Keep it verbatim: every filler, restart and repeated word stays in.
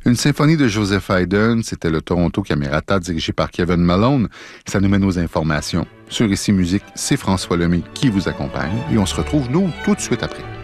Une symphonie de Joseph Haydn, c'était le Toronto Camerata dirigé par Kevin Malone. Ça nous mène aux informations. Sur Ici Musique, c'est François Lemay qui vous accompagne et on se retrouve, nous, tout de suite après.